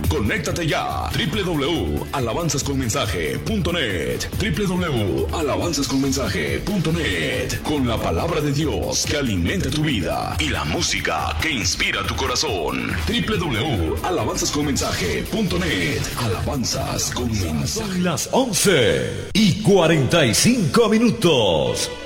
Conéctate ya. www.alabanzasconmensaje.net www.alabanzasconmensaje.net Con la palabra de Dios que alimenta tu vida y la música que inspira tu corazón. www.alabanzasconmensaje.net Alabanzas con mensaje. Son las 11:45.